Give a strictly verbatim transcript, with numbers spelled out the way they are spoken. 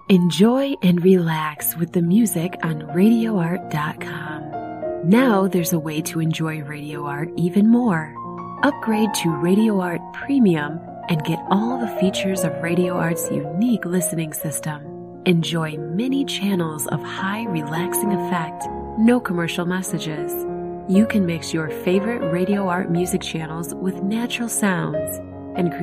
Enjoy and relax with the music on radio art dot com. Now there's a way to enjoy Radio Art even more. Upgrade to Radio Art Premium and get all the features of Radio Art's unique listening system. Enjoy many channels of high relaxing effect, no commercial messages. You can mix your favorite Radio Art music channels with natural sounds and create